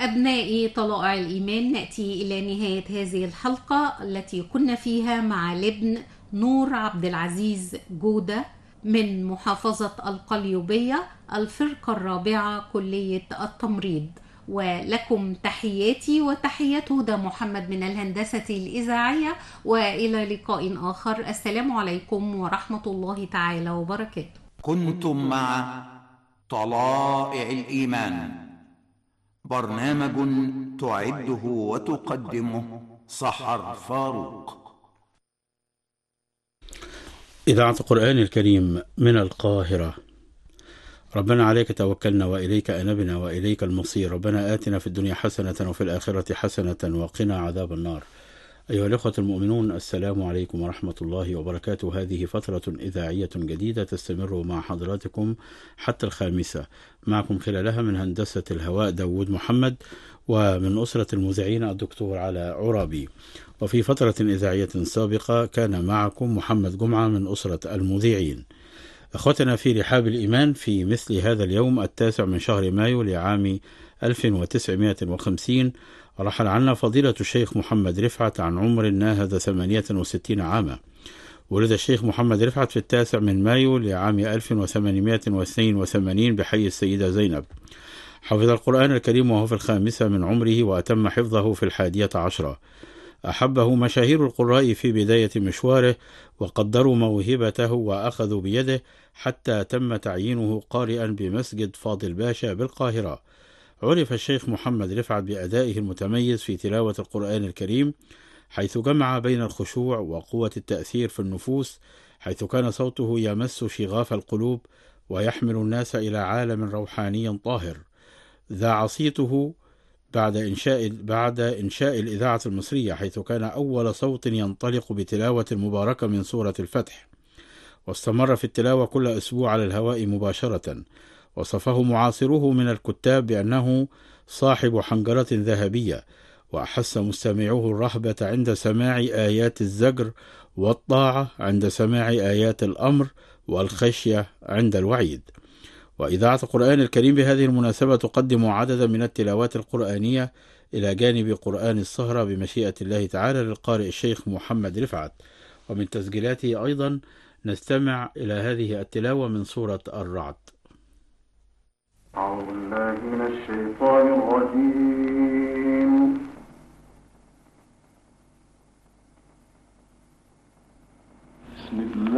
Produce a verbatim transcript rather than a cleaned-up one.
أبنائي طلائع الإيمان، نأتي إلى نهاية هذه الحلقة التي كنا فيها مع الابن نور عبد العزيز جودة من محافظة القليوبية، الفرقة الرابعة، كلية التمريض. ولكم تحياتي وتحيات هدى محمد من الهندسة الإذاعية، وإلى لقاء آخر. السلام عليكم ورحمة الله تعالى وبركاته. كنتم مع طلائع الإيمان، برنامج تعده وتقدمه سحر فاروق. إذاعة القرآن الكريم من القاهرة. ربنا عليك توكلنا وإليك أنبنا وإليك المصير. ربنا آتنا في الدنيا حسنة وفي الآخرة حسنة وقنا عذاب النار. أيها الأخوة المؤمنون، السلام عليكم ورحمة الله وبركاته. هذه فترة إذاعية جديدة تستمر مع حضراتكم حتى الخامسة، معكم خلالها من هندسة الهواء داود محمد، ومن أسرة المذيعين الدكتور علاء عرابي. وفي فترة إذاعية سابقة كان معكم محمد جمعة من أسرة المذيعين. أخوتنا في رحاب الإيمان، في مثل هذا اليوم التاسع من شهر مايو لعام ألف وتسعمائة وخمسين رحل عنا فضيلة الشيخ محمد رفعت عن عمر ناهز ثمانية وستين عاما. ولد الشيخ محمد رفعت في التاسع من مايو لعام ألف وثمانمائة واثنين وثمانين بحي السيدة زينب. حفظ القرآن الكريم وهو في الخامسة من عمره، وأتم حفظه في الحادية عشرة. أحبه مشاهير القراء في بداية مشواره، وقدروا موهبته وأخذوا بيده حتى تم تعيينه قارئا بمسجد فاضل باشا بالقاهرة. عرف الشيخ محمد رفعت بأدائه المتميز في تلاوة القرآن الكريم، حيث جمع بين الخشوع وقوة التأثير في النفوس، حيث كان صوته يمس شغاف القلوب ويحمل الناس إلى عالم روحاني طاهر. ذاع صيته بعد إنشاء بعد إنشاء الإذاعة المصرية، حيث كان أول صوت ينطلق بتلاوة مباركة من سورة الفتح، واستمر في التلاوة كل أسبوع على الهواء مباشرة. وصفه معاصروه من الكتاب بأنه صاحب حنجرة ذهبية، وأحس مستمعوه الرهبة عند سماع آيات الزجر، والطاعة عند سماع آيات الأمر، والخشية عند الوعيد. وإذاعة القرآن الكريم بهذه المناسبة تقدم عددا من التلاوات القرآنية إلى جانب قرآن السهرة بمشيئة الله تعالى للقارئ الشيخ محمد رفعت. ومن تسجيلاته أيضا نستمع إلى هذه التلاوة من سورة الرعد. أعوذ بالله من الشيطان الرجيم. بسم الله